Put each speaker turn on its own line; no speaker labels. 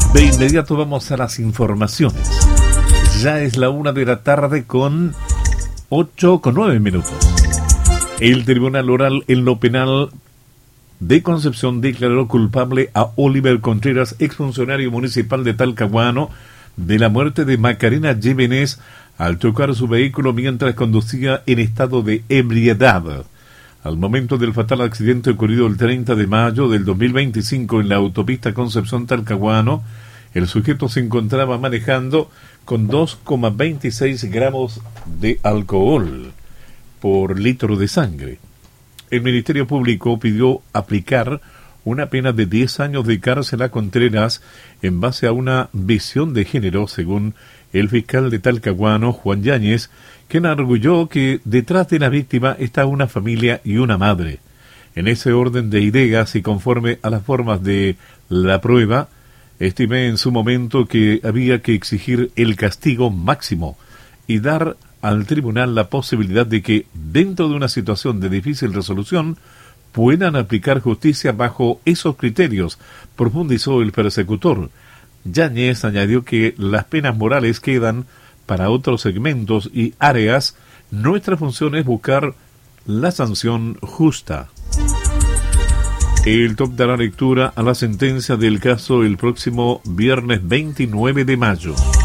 De inmediato vamos a las informaciones. Ya es la 1 de la tarde con 9 El Tribunal Oral en lo Penal de Concepción declaró culpable a Oliver Contreras, exfuncionario municipal de Talcahuano, de la muerte de Macarena Gimenez al chocar su vehículo mientras conducía en estado de ebriedad. Al momento del fatal accidente ocurrido el 30 de mayo del 2025 en la autopista Concepción-Talcahuano, el sujeto se encontraba manejando con 2,26 gramos de alcohol por litro de sangre. El Ministerio Público pidió aplicar una pena de 10 años de cárcel a Contreras en base a una visión de género, según el fiscal de Talcahuano, Juan Yáñez, quien arguyó que detrás de la víctima está una familia y una madre. En ese orden de ideas y conforme a las formas de la prueba, estimé en su momento que había que exigir el castigo máximo y dar al tribunal la posibilidad de que, dentro de una situación de difícil resolución, puedan aplicar justicia bajo esos criterios, profundizó el persecutor. Yáñez añadió que las penas morales quedan para otros segmentos y áreas. Nuestra función es buscar la sanción justa. El TOC dará lectura a la sentencia del caso el próximo viernes 29 de mayo.